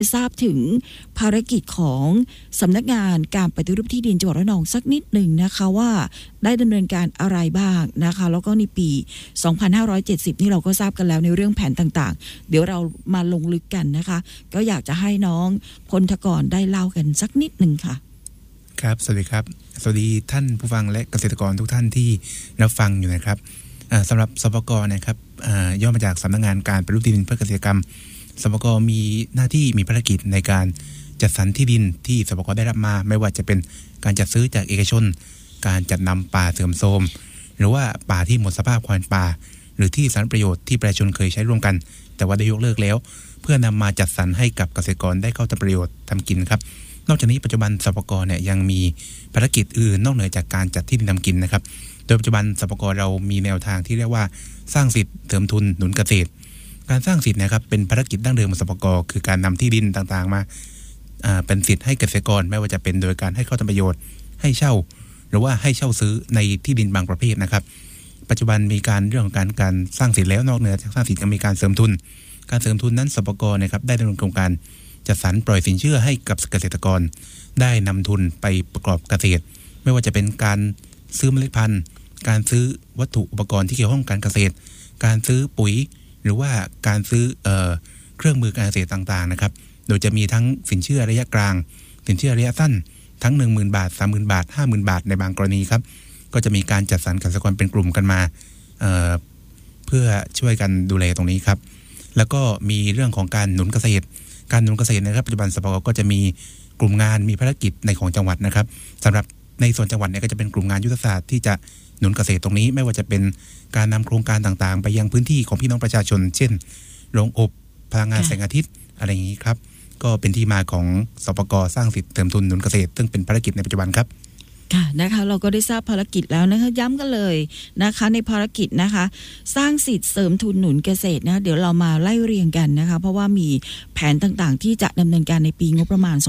ทราบถึงภารกิจของสำนักงานการปฏิรูปที่ดินจังหวัดระนองสักนิดหนึ่งนะคะว่าได้ดำเนินการอะไรบ้างนะคะแล้วก็ในปี 2570 นี่เราก็ทราบกันแล้วในเรื่องแผนต่างๆเดี๋ยวเรามาลงลึกกันนะคะก็อยากจะให้น้องพลทกรได้เล่ากันสักนิดหนึ่งค่ะครับสวัสดีครับสวัสดีท่านผู้ฟังและเกษตรกรทุกท่านที่รับฟังอยู่นะครับสำหรับสปก.นะครับย่อมาจากสำนักงานการปฏิรูปที่ดินเพื่อเกษตรกรรมสปก.มีหน้าที่มีภารกิจในการจัดสรรที่ดินที่สปก.ได้รับมาไม่ว่าจะเป็นการจัดซื้อจากเอกชนการจัดนำป่าเสื่อมโทรมหรือว่าป่าที่หมดสภาพความเป็นป่าหรือที่สาธารณประโยชน์ที่ประชาชนเคยใช้ร่วมกันแต่ว่าได้ยกเลิกแล้วเพื่อนำมาจัดสรรให้กับเกษตรกรได้เข้าทำประโยชน์ทำกินครับนอกจากนี้ปัจจุบันสปก.เนี่ยยังมีภารกิจอื่นนอกเหนือจากการจัดที่ดินทำกินนะครับโดยปัจจุบันสปก.เรามีแนวทางที่เรียกว่าสร้างสิทธิ์เสริมทุนหนุนเกษตรการสร้างสิทธิ์นะครับเป็นภารกิจดั้งเดิมของสปก.คือการนำที่ดินต่างๆมาเป็นสิทธิ์ให้เกษตรกรไม่ว่าจะเป็นโดยการให้เข้าทำประโยชน์ให้เช่าหรือว่าให้เช่าซื้อในที่ดินบางประเภทนะครับปัจจุบันมีการเรื่องของการสร้างสิทธิ์แล้วนอกเหนือจากสร้างสิทธิ์ก็มีการเสริมทุนการเสริมทุนนั้นสปก.นะครับได้ดำเนินโครงการจัดสรรปล่อยสินเชื่อให้กับเกษตรกรได้นำทุนไปประกอบเกษตรไม่ว่าจะเป็นการซื้อเมล็ดพันธุ์การซื้อวัตถุอุปกรณ์ที่เกี่ยวข้องกับการเกษตรการซื้อปุ๋ยหรือว่าการซื้อเครื่องมือการเกษตรต่างๆนะครับโดยจะมีทั้งสินเชื่อระยะกลางสินเชื่อระยะสั้นทั้ง 10,000 บาท 30,000 บาท 50,000 บาทในบางกรณีครับก็จะมีการจัดสรรเกษตรกรเป็นกลุ่มกันมาเพื่อช่วยกันดูแลตรงนี้ครับแล้วก็มีเรื่องของการหนุนเกษตรการหนุนเกษตรนะครับปัจจุบันสปก.ก็จะมีกลุ่มงานมีภารกิจในของจังหวัดนะครับสำหรับในส่วนจังหวัดเนี่ยก็จะเป็นกลุ่มงานยุทธศาสตร์ที่จะหนุนเกษตรตรงนี้ไม่ว่าจะเป็นการนำโครงการต่างๆไปยังพื้นที่ของพี่น้องประชาชนเช่นโรงอบพลังงานแสงอาทิตย์อะไรอย่างนี้ครับก็เป็นที่มาของสปก.สร้างสิทธิ์เติมทุนหนุนเกษตรซึ่งเป็นภารกิจในปัจจุบันครับค่ะนะคะเราก็ได้ทราบภารกิจแล้วนะคะย้ำกันเลยนะคะในภารกิจนะคะสร้างสิทธิ์เสริมทุนหนุนเกษตรนะเดี๋ยวเรามาไล่เรียงกันนะคะเพราะว่ามีแผนต่างๆที่จะดำเนินการในปีงบประมาณ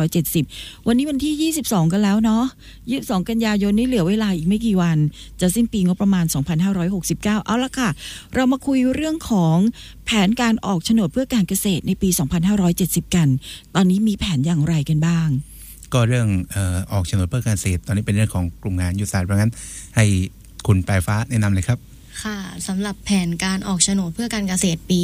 2570 วันนี้วันที่ 22 กันแล้วเนาะ 22 กันยายนนี้เหลือเวลาอีกไม่กี่วันจะสิ้นปีงบประมาณ 2569 เอาละค่ะเรามาคุยเรื่องของแผนการออกโฉนดเพื่อการเกษตรในปี 2570 กันตอนนี้มีแผนอย่างไรกันบ้างก็เรื่องออกโฉนดเพื่อการเกษตรตอนนี้เป็นเรื่องของกลุ่มงานยุทธศาสตร์เพราะงั้นให้คุณปลายฟ้าแนะนำเลยครับค่ะสำหรับแผนการออกโฉนดเพื่อการเกษตรปี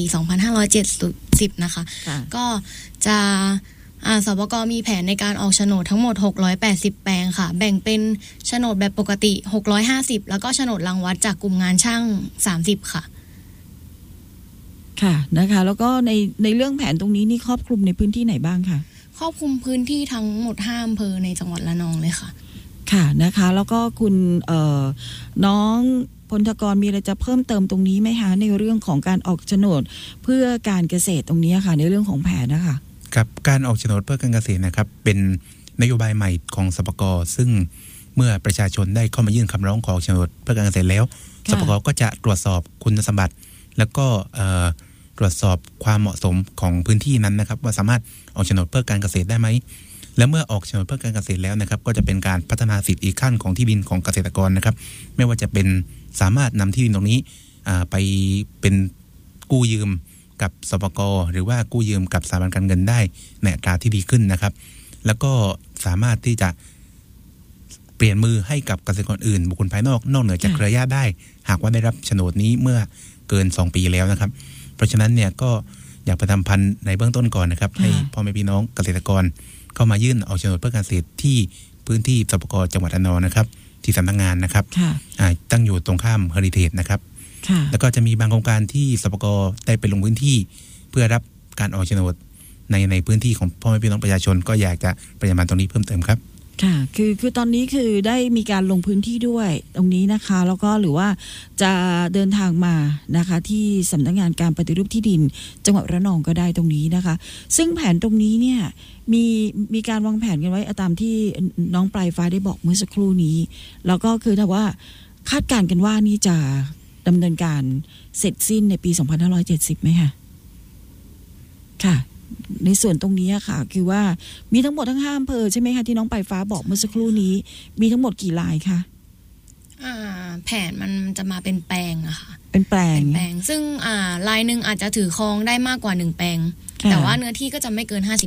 2570 นะคะก็จะสปก.มีแผนในการออกโฉนดทั้งหมด680แปลงค่ะแบ่งเป็นโฉนดแบบปกติ650แล้วก็โฉนดรังวัดจากกลุ่มงานช่าง30ค่ะค่ะนะคะแล้วก็ในเรื่องแผนตรงนี้นี่ครอบคลุมในพื้นที่ไหนบ้างคะครอบคลุมพื้นที่ทั้งหมด5อำเภอในจังหวัดระนองเลยค่ะค่ะนะคะแล้วก็คุณน้องพลทกรมีอะไรจะเพิ่มเติมตรงนี้ไหมคะในเรื่องของการออกโฉนดเพื่อการเกษตรตรงนี้ค่ะในเรื่องของแผนนะคะครับการออกโฉนดเพื่อการเกษตรนะครับเป็นนโยบายใหม่ของสปก.ซึ่งเมื่อประชาชนได้เข้ามายื่นคำร้องขอโฉนดเพื่อการเกษตรแล้วสปก.ก็จะตรวจสอบคุณสมบัติแล้วก็ตรวจสอบความเหมาะสมของพื้นที่นั้นนะครับว่าสามารถออกโฉนดเพื่อการเกษตรได้ไหมและเมื่อออกโฉนดเพื่อการเกษตรแล้วนะครับก็จะเป็นการพัฒนาสิทธิอีกขั้นของที่ดินของเกษตรกรนะครับไม่ว่าจะเป็นสามารถนำที่ดินตรงนี้ไปเป็นกู้ยืมกับสปก.หรือว่ากู้ยืมกับสถาบันการเงินได้ในอัตราที่ดีขึ้นนะครับแล้วก็สามารถที่จะเปลี่ยนมือให้กับเกษตรกรอื่นบุคคลภายนอกเหนือจากเครือญาติได้หากว่าได้รับโฉนดนี้เมื่อเกิน2 ปีแล้วนะครับเพราะฉะนั้นเนี่ยก็อยากประชาสัมพันธ์ในเบื้องต้นก่อนนะครับให้พ่อแม่พี่น้องเกษตรกรเข้ามายื่นออกโฉนดเพื่อการเกษตรที่พื้นที่สปก.จังหวัดระนองนะครับที่สำนักงานนะครับตั้งอยู่ตรงข้ามเฮอริเทจนะครับแล้วก็จะมีบางโครงการที่สปก.ได้ไปลงพื้นที่เพื่อรับการออกโฉนดในพื้นที่ของพ่อแม่พี่น้องประชาชนก็อยากจะประชาสัมพันธ์ตรงนี้เพิ่มเติมครับค่ะคือตอนนี้คือได้มีการลงพื้นที่ด้วยตรงนี้นะคะแล้วก็หรือว่าจะเดินทางมานะคะที่สำนักงานการปฏิรูปที่ดินจังหวัดระนองก็ได้ตรงนี้นะคะซึ่งแผนตรงนี้เนี่ยมีการวางแผนกันไว้ตามที่น้องปลายฟ้าได้บอกเมื่อสักครู่นี้แล้วก็คือถ้าว่าคาดการณ์กันว่านี่จะดำเนินการเสร็จสิ้นในปี 2570ไหมคะค่ะในส่วนตรงนี้ค่ะคือว่ามีทั้งหมดทั้ง5อำเภอใช่ไหมคะที่น้องปลายฟ้าบอกเมื่อสักครู่นี้มีทั้งหมดกี่ลายคะแผนมันจะมาเป็นแปลงอะค่ะเป็นแปลงซึ่งลายนึงอาจจะถือครองได้มากกว่า1แปลงแต่ว่าเนื้อที่ก็จะไม่เกิน50